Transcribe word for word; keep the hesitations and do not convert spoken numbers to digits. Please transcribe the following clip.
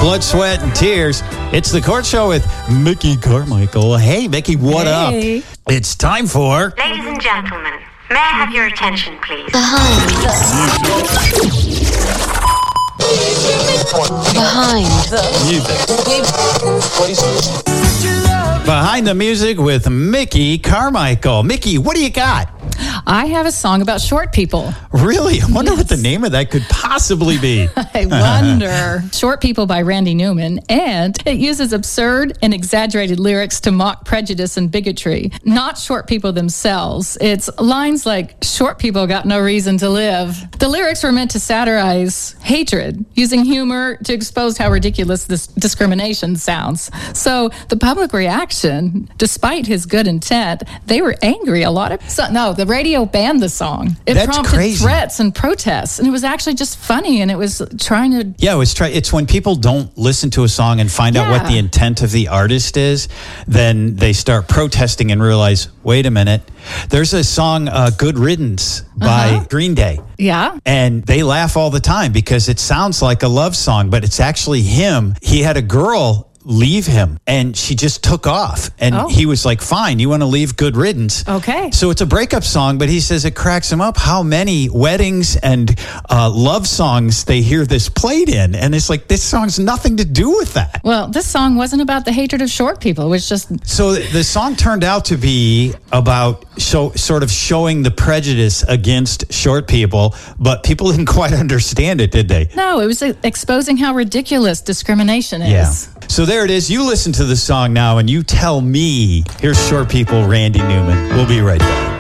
Blood, Sweat, and Tears. It's the Court Show with Mickey Carmichael. Hey, Mickey, what hey. up? It's time for... Ladies and gentlemen, may I have your attention, please? Behind the Behind the music. Behind the music with Mickey Carmichael. Mickey, what do you got? I have a song about short people. Really? I wonder Yes. what the name of that could possibly be. I wonder. Short People by Randy Newman. And it uses absurd and exaggerated lyrics to mock prejudice and bigotry. Not short people themselves. It's lines like, short people got no reason to live. The lyrics were meant to satirize hatred, using humor to expose how ridiculous this discrimination sounds. So the public reaction, despite his good intent, they were angry. A lot of... So, no, the radio banned the song. It That's prompted crazy. threats and protests, and it was actually just funny, and it was trying to... Yeah, it was try- it's when people don't listen to a song and find out what Yeah. the intent of the artist is, then they start protesting and realize, wait a minute, there's a song, uh, Good Riddance by Uh-huh. Green Day. Yeah. And they laugh all the time because it sounds like a love song, but it's actually him. He had a girl leave him and she just took off, and Oh. he was like, fine, you want to leave, good riddance. Okay. So it's a breakup song, but he says it cracks him up how many weddings and uh, love songs they hear this played in, and it's like, this song's nothing to do with that. Well, this song wasn't about the hatred of short people. It was just... So the song turned out to be about show, sort of showing the prejudice against short people, but people didn't quite understand it, did they? No, it was exposing how ridiculous discrimination is. Yeah. So there it is. You listen to the song now and you tell me. Here's Short People, Randy Newman. We'll be right back.